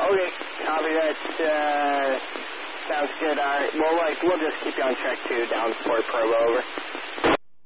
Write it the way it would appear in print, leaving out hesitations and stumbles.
Okay, copy that. Sounds good. All right, we'll just keep you on track 2 down Fort Provo, over.